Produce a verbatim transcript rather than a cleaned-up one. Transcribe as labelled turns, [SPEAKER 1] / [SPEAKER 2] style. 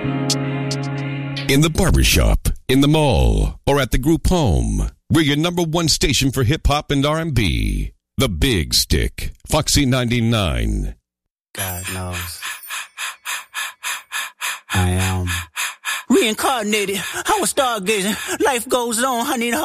[SPEAKER 1] In the barbershop, in the mall, or at the group home, we're your number one station for hip-hop and R and B. The Big Stick, Foxy ninety-nine.
[SPEAKER 2] God knows. I am reincarnated. I was stargazing. Life goes on. I need a